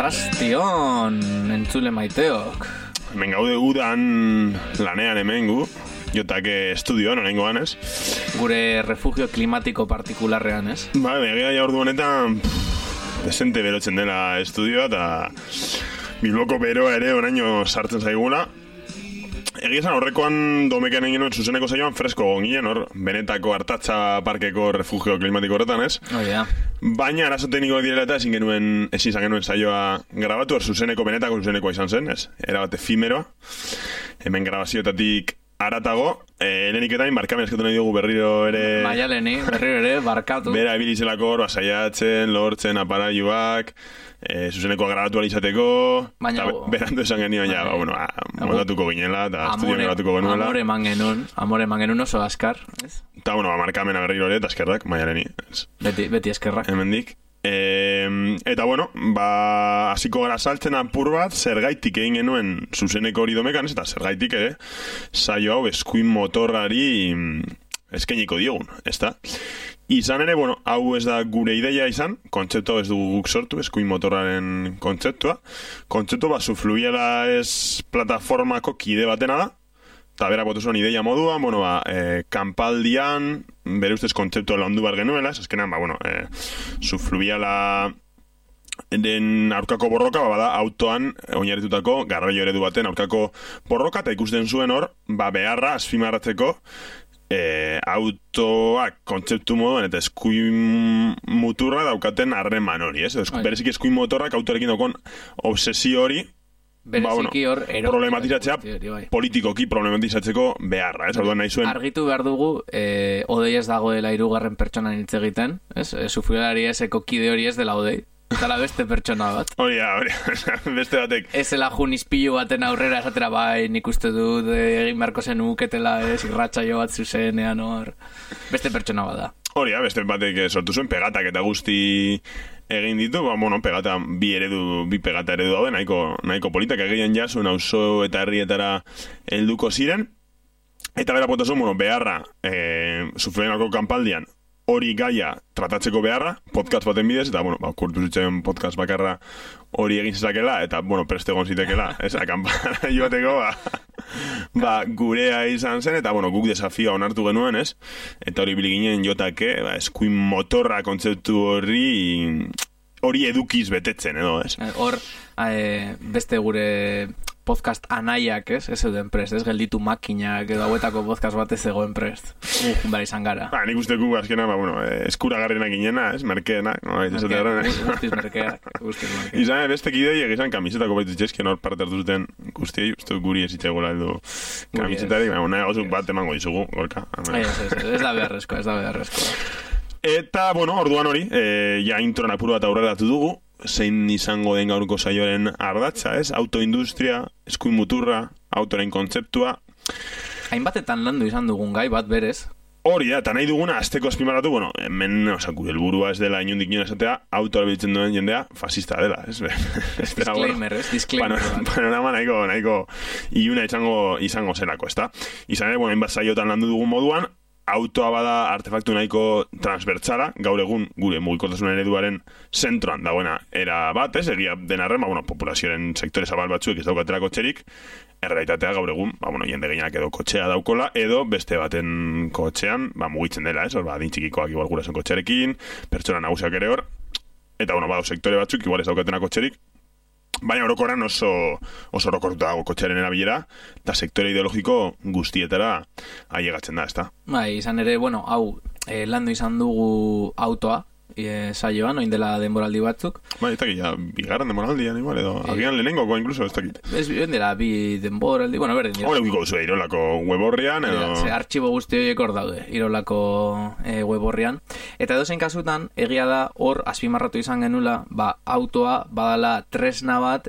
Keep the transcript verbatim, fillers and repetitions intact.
Arrastion, entzule maiteok. Hemen gaude udan lanean hemen gu, jotake estudioan, honengoan, ez? Gure refugio klimatiko partikularrean, ez? Ba, begia ja ordu honetan, pff, desente berotzen dela estudioa, eta Bilboko beroa ere oraino sartzen zaigula. Egia esan horrekoan domekean egin nuen zuzeneko saioan fresko gonginen, hor, benetako Artatza parkeko refugio klimatiko horretan, ez? Oh, yeah. Baina arazo teknikoak direla eta ezin genuen, ezin izan genuen saioa grabatu, hor zuzeneko benetako zuzenekoa izan zen, ez? Era bat efimeroa, hemen grabazioetatik aratago, eh, lehenik eta barkamen eskatu nahi dugu berriro ere... Maialeni, berriro ere, barkatu. Bera ebilizelako hor, basaiatzen, lortzen, aparaiuak, eh, zuzenekoa grabatu alizateko... Baina... Berandu esan genioan, ja, ba, bueno, moldatuko ginela, eta estudioan grabatuko genuela. Amore eman genuen, amore eman genuen oso askar, ez? Eta, bueno, ba, markamena berriro ere, eta eskerrak, Maialeni. Beti, beti eskerrak. Hemendik. E, eta bueno, ba, hasiko gara saltzen apur bat, zergaitik egin genuen zuzeneko hori domekan, ez, eta zergaitik ere, saio hau eskuin motorrari eskainiko diogun, ez da? Izan ere, bueno, hau ez da gure ideia izan, kontzeptu ez dugu guk sortu, eskuin motorraren kontzeptua. Kontzeptu bat, Zufluviala ez plataformako kide batena da, eta bera botu zuen ideia moduan, bueno, ba, e, kanpaldian, bere ustez kontzeptua landu bar genuela, ez azkenean, ba, bueno, e, Zufluviala den aurkako borroka, ba, bada, autoan oinarritutako garraio eredu baten aurkako borroka, eta ikusten zuen hor, ba, beharra azpimarratzeko, e, autoak kontzeptu moduan, eta eskuin muturra daukaten harreman hori, ez? Berezik eskuin motorrak autorekin daukon obsesio hori, bereziki hor, ba, bueno, problematizatzea, politikoki problematizatzeko beharra, ez? Orduan nahi zuen... Argitu behar dugu, eh, Odei ez dagoela hirugarren pertsonan hitz egiten, ez? E, Zufluvialari eseko kide hori ez dela Odei. Eta la beste pertsona bat. Hori da, hori, beste batek. Ez ela junizpilu baten aurrera esatera, bai, nik uste dut egin beharko zen uketela, ez, irratsaio bat zuzenean, hor. Beste pertsona bat da. Hori da, beste batek sortu zuen pegatak eta guzti egin ditu, ba, bueno, pegata, bi eredu, bi pegata eredu daude, nahiko, nahiko politak egin jasun, auzo eta herrietara helduko ziren. Eta bera potazun, bueno, beharra, e, Zufluvialako kanpaldian, hori gaia tratatzeko beharra, podcast baten bidez, eta, bueno, ba, kurtu zitzen podcast bakarra hori egin zezakela, eta, bueno, preste egon zitekela, ez, akampara joateko, ba, ba, gurea izan zen, eta, bueno, guk desafioa onartu genuen, ez, eta hori biliginen jotake, ba, eskuin motorra kontzeptu hori, hori edukiz betetzen, edo, ez. Hor, eh, beste gure... podcast anaiak, ez? Ez euden prest, ez? Gelditu makinak edo hauetako podcast bat ez egoen prest. Uh, bera izan gara. Ba, nik uste gu azkena, ba, bueno, eskuragarrienak inena, ez? Merkeenak, no? Guztiz merkeak. Izan, beste kidei egizan kamisetako baitu txezken hor parte hartu zuten guztiei, uste guri ez itxegola edo kamisetarik, baina nahi gozuk bat emango dizugu, gorka. Ez, ez, ez da beharrezkoa, ez da beharrezkoa. Eta, bueno, orduan hori, e, ja introan apuru bat aurreratu dugu, zein izango den gaurko saioaren ardatza, ez? Autoindustria, eskuin muturra, autoren kontzeptua. Hainbatetan landu izan dugun gai bat berez. Hori da, eta nahi duguna, azteko azpimarratu, bueno, hemen, oza, gure helburua ez dela inundik nion esatea, autora biltzen duen jendea, fascista dela, ez? Disclaimer, ez? Disclaimer. Panorama nahiko, nahiko, iuna izango, izango zelako, ez da? Izan ere, bueno, hainbat saiotan landu dugun moduan, autoa bada artefaktu nahiko transbertsala, gaur egun gure mugikortasun ereduaren zentroan dagoena era bat, ez? Egia den arren, ba, bueno, populazioaren sektore zabal batzuek ez daukatera kotxerik, errealitatea gaur egun, ba, bueno, jende gehienak edo kotxea daukola, edo beste baten kotxean, ba, mugitzen dela, ez? Hor, ba, dintxikikoak igual gurasen kotxerekin, pertsona nagusiak ere hor, eta, bueno, ba, sektore batzuk igual ez daukatena kotxerik, baina orokorran oso oso orokortuta dago kotxearen erabilera, eta sektore ideologiko guztietara ailegatzen da, ezta? Bai, izan ere, bueno, hau, eh, landu izan dugu autoa, e, saioan, oin dela denboraldi batzuk. Bai, ez dakit, ja, bigarren denboraldian, igual, edo, e, agian lehenengoko, incluso, ez dakit. Ez dela, bi denboraldi, bueno, berdin dira. Hore, ukiko zuen, Irolako weborrian, edo... Ze, artxibo guzti horiek hor daude, Irolako e, weborrian. Eta edozein kasutan, egia da, hor, azpimarratu izan genula, ba, autoa, badala tresna bat,